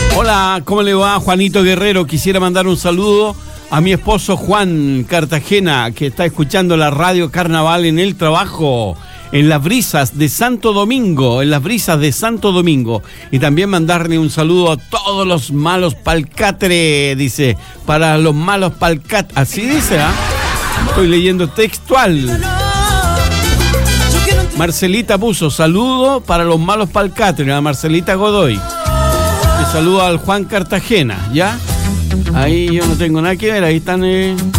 Hola, ¿cómo le va? Juanito Guerrero. Quisiera mandar un saludo a mi esposo Juan Cartagena, que está escuchando la radio Carnaval en el trabajo, en las brisas de Santo Domingo, Y también mandarle un saludo a todos los malos palcatre, dice, para los malos palcatre. Así dice, ¿ah? Estoy leyendo textual. Marcelita puso, saludo para los malos palcatre, a Marcelita Godoy. Le saludo al Juan Cartagena, ¿ya? Ahí yo no tengo nada que ver, ahí están...